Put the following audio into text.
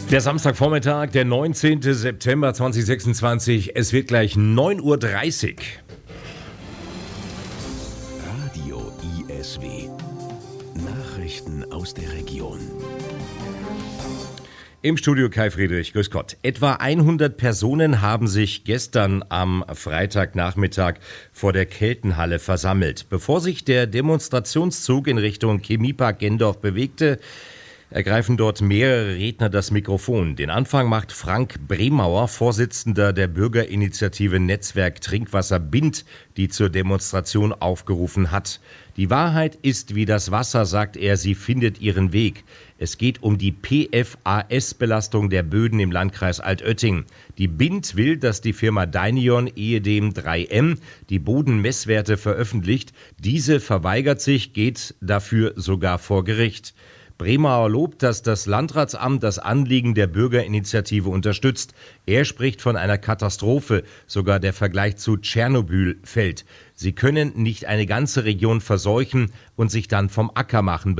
Der Samstagvormittag, der 19. September 2026. Es wird gleich 9:30 Uhr. Radio ISW. Nachrichten aus der Region. Im Studio Kai Friedrich, grüß Gott. Etwa 100 Personen haben sich gestern am Freitagnachmittag vor der Keltenhalle versammelt. Bevor sich der Demonstrationszug in Richtung Chemiepark Gendorf bewegte, ergreifen dort mehrere Redner das Mikrofon. Den Anfang macht Frank Bremauer, Vorsitzender der Bürgerinitiative Netzwerk Trinkwasser Bind, die zur Demonstration aufgerufen hat. Die Wahrheit ist wie das Wasser, sagt er, sie findet ihren Weg. Es geht um die PFAS-Belastung der Böden im Landkreis Altötting. Die Bind will, dass die Firma Dynion ehedem 3M die Bodenmesswerte veröffentlicht. Diese verweigert sich, geht dafür sogar vor Gericht. Bremauer lobt, dass das Landratsamt das Anliegen der Bürgerinitiative unterstützt. Er spricht von einer Katastrophe, sogar der Vergleich zu Tschernobyl fällt. Sie können nicht eine ganze Region verseuchen und sich dann vom Acker machen,